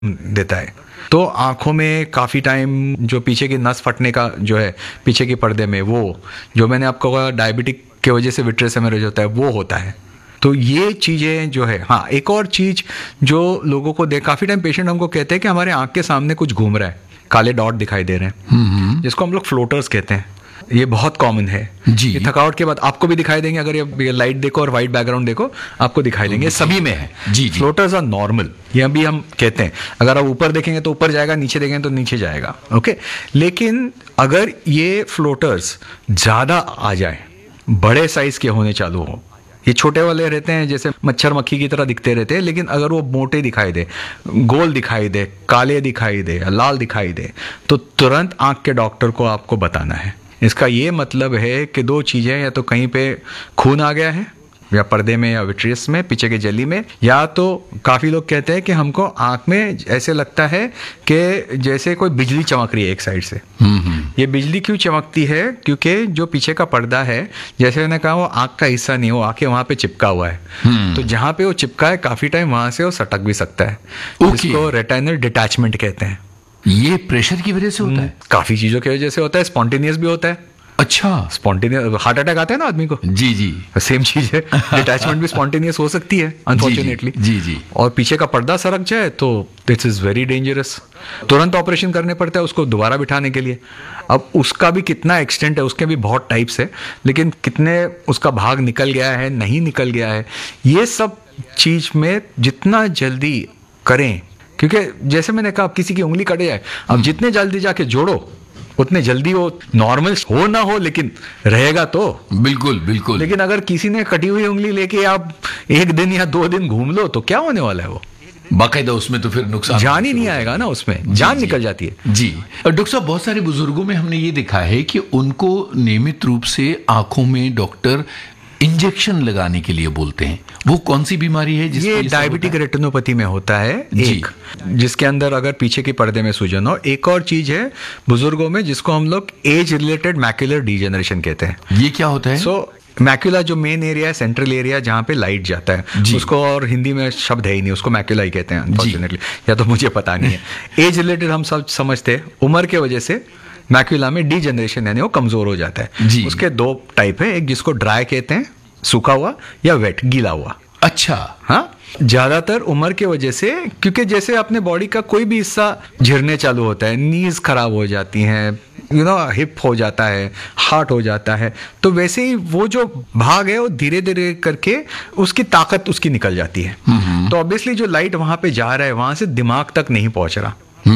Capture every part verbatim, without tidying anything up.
देता है। तो आंखों में काफ़ी टाइम जो पीछे की नस फटने का जो है पीछे के पर्दे में, वो जो मैंने आपको कहा डायबिटिक की वजह से विट्रियस हेमरेज होता है, वो होता है। तो ये चीज़ें जो है, हाँ एक और चीज़ जो लोगों को देख, काफ़ी टाइम पेशेंट हमको कहते हैं कि हमारे आंख के सामने कुछ घूम रहा है, काले डॉट दिखाई दे रहे हैं, जिसको हम लोग फ्लोटर्स कहते हैं। ये बहुत कॉमन है जी। ये थकावट के बाद आपको भी दिखाई देंगे, अगर ये लाइट देखो और वाइट बैकग्राउंड देखो आपको दिखाई देंगे, सभी में है। जी, जी। फ्लोटर्स आर नॉर्मल, ये भी हम कहते हैं। अगर आप ऊपर देखेंगे तो ऊपर जाएगा, नीचे देखेंगे तो नीचे जाएगा, ओके। लेकिन अगर ये फ्लोटर्स ज़्यादा आ जाए, बड़े साइज के होने चालू हो, ये छोटे वाले रहते हैं जैसे मच्छर मक्खी की तरह दिखते रहते हैं, लेकिन अगर वो मोटे दिखाई दे, गोल दिखाई दे, काले दिखाई दे, लाल दिखाई दे, तो तुरंत आंख के डॉक्टर को आपको बताना है। इसका ये मतलब है कि दो चीज़ें, या तो कहीं पे खून आ गया है, या पर्दे में या विट्रियस में, पीछे के जली में, या तो काफ़ी लोग कहते हैं कि हमको आंख में ऐसे लगता है कि जैसे कोई बिजली चमक रही है एक साइड से। ये बिजली क्यों चमकती है? क्योंकि जो पीछे का पर्दा है, जैसे मैंने कहा, वो आंख का हिस्सा नहीं, वो आके वहाँ पे चिपका हुआ है। तो जहाँ पे वो चिपका है काफ़ी टाइम वहाँ से वो सटक भी सकता है, जिसको रेटिनल डिटैचमेंट कहते हैं। ये प्रेशर की वजह से होता है? काफ़ी चीज़ों की वजह से होता है, स्पॉन्टेनियस भी होता है। अच्छा, स्पॉन्टेनियस हार्ट अटैक आता है ना आदमी को, जी जी, सेम चीज है। डिटैचमेंट भी स्पॉन्टेनियस हो सकती है अनफॉर्चुनेटली। जी, जी जी। और पीछे का पर्दा सरक जाए तो दिस इज वेरी डेंजरस, तुरंत ऑपरेशन करने पड़ता है उसको दोबारा बिठाने के लिए। अब उसका भी कितना एक्सटेंट है, उसके भी बहुत टाइप्स है, लेकिन कितने उसका भाग निकल गया है, नहीं निकल गया है, ये सब चीज में जितना जल्दी करें, क्योंकि जैसे मैंने कहा किसी की उंगली कट जाए, अब जितने जल्दी जाके जोड़ो उतने जल्दी वो नॉर्मल हो ना हो लेकिन रहेगा तो। बिल्कुल बिल्कुल। लेकिन अगर किसी ने कटी हुई उंगली लेके आप एक दिन या दो दिन घूम लो तो क्या होने वाला है? वो बाकायदा उसमें तो फिर नुकसान, जान ही नहीं आएगा ना, उसमें जान जी, निकल जाती है। जी डॉक्टर साहब, बहुत सारे बुजुर्गों में हमने ये देखा है कि उनको नियमित रूप से आंखों में डॉक्टर इंजेक्शन लगाने के लिए बोलते हैं। वो कौन सी बीमारी है जिसमें ये डायबिटिक रेटिनोपैथी में होता है एक, जिसके अंदर अगर पीछे के पर्दे में सूजन हो। एक और चीज है बुजुर्गों में जिसको हम लोग एज रिलेटेड मैक्युलर डीजेनरेशन कहते हैं। ये क्या होता है? सो so, मैक्युला जो मेन एरिया है, सेंट्रल एरिया जहाँ पे लाइट जाता है, उसको और हिंदी में शब्द है ही नहीं, उसको मैक्युला ही कहते हैं अनफॉर्चुनेटली, या तो मुझे पता नहीं है। एज रिलेटेड हम सब समझते हैं, उम्र के वजह से मैक्युला में डीजेनरेशन यानी वो कमजोर हो जाता है। उसके दो टाइप है, एक जिसको ड्राई कहते हैं, सूखा हुआ, या वेट, गीला हुआ। अच्छा, हाँ, ज्यादातर उम्र के वजह से, क्योंकि जैसे अपने बॉडी का कोई भी हिस्सा झिरने चालू होता है, नीज खराब हो जाती हैं, यू नो हिप हो जाता है, हार्ट हो जाता है, तो वैसे ही वो जो भाग है वो धीरे धीरे करके उसकी ताकत उसकी निकल जाती है। तो ऑब्वियसली जो लाइट वहां पे जा रहा है वहां से दिमाग तक नहीं पहुंच रहा,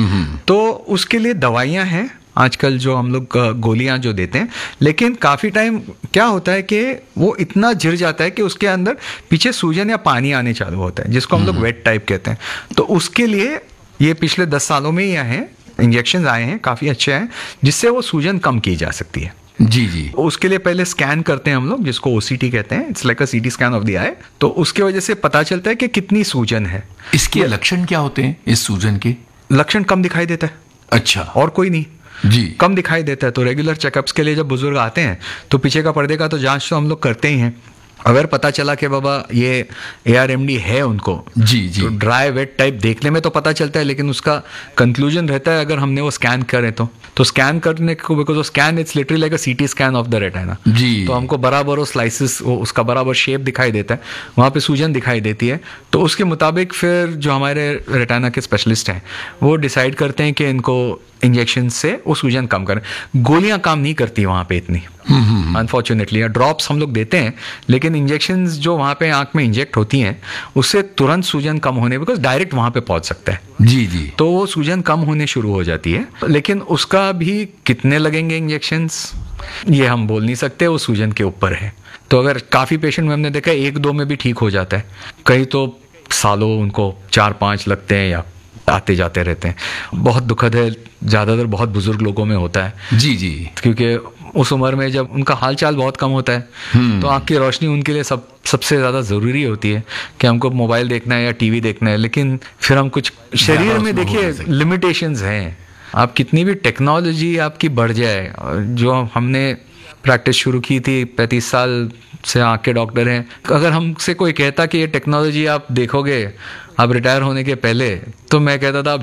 तो उसके लिए दवाइयां हैं आजकल जो हम लोग गोलियां जो देते हैं। लेकिन काफ़ी टाइम क्या होता है कि वो इतना झिर जाता है कि उसके अंदर पीछे सूजन या पानी आने चालू होता है, जिसको हम लोग वेट टाइप कहते हैं। तो उसके लिए ये पिछले दस सालों में ही आए हैं, इंजेक्शन आए हैं, काफ़ी अच्छे हैं, जिससे वो सूजन कम की जा सकती है। जी जी। उसके लिए पहले स्कैन करते हैं हम लोग, जिसको ओसीटी कहते हैं, it's like a CT scan of the आई। तो उसके वजह से पता चलता है कि कितनी सूजन है। इसके लक्षण क्या होते हैं इस सूजन के? लक्षण कम दिखाई देता है। अच्छा, और कोई नहीं जी, कम दिखाई देता है। तो रेगुलर चेकअप्स के लिए जब बुजुर्ग आते हैं तो पीछे का पर्दे का तो जांच तो हम लोग करते ही हैं। अगर पता चला कि बाबा ये ए आर एम डी है उनको, जी जी, तो ड्राई वेट टाइप देखने में तो पता चलता है, लेकिन उसका कंक्लूजन रहता है अगर हमने वो स्कैन करें तो तो स्कैन करने को, because scan it's literally like a CT scan of the retina, जी, तो हमको बराबर वो स्लाइसिस, उसका बराबर शेप दिखाई देता है, वहाँ पे सूजन दिखाई देती है। तो उसके मुताबिक फिर जो हमारे रेटिना के स्पेशलिस्ट हैं वो डिसाइड करते हैं कि इनको इंजेक्शन से वो सूजन कम करें। गोलियां काम नहीं करती वहाँ पे इतनी, अनफॉर्चुनेटली, या ड्रॉप्स हम लोग देते हैं, लेकिन इंजेक्शन जो वहाँ पे आंख में इंजेक्ट होती हैं उससे तुरंत सूजन कम होने, बिकॉज डायरेक्ट वहाँ पे पहुँच सकता है। जी जी, तो वो सूजन कम होने शुरू हो जाती है। लेकिन उसका भी कितने लगेंगे इंजेक्शंस ये हम बोल नहीं सकते, वो सूजन के ऊपर है। तो अगर काफ़ी पेशेंट में हमने देखा है एक दो में भी ठीक हो जाता है, कई तो सालों उनको चार पाँच लगते हैं या आते जाते रहते हैं। बहुत दुखद है, ज़्यादातर बहुत बुजुर्ग लोगों में होता है। जी जी, क्योंकि उस उम्र में जब उनका हाल चाल बहुत कम होता है तो आँख की रोशनी उनके लिए सब सबसे ज़्यादा ज़रूरी होती है कि हमको मोबाइल देखना है या टीवी देखना है। लेकिन फिर हम कुछ शरीर में देखिए लिमिटेशंस हैं, आप कितनी भी टेक्नोलॉजी आपकी बढ़ जाए, जो हमने प्रैक्टिस शुरू की थी, पैंतीस साल से आँख के डॉक्टर हैं। अगर हमसे कोई कहता कि ये टेक्नोलॉजी आप देखोगे आप रिटायर होने के पहले, तो मैं कहता था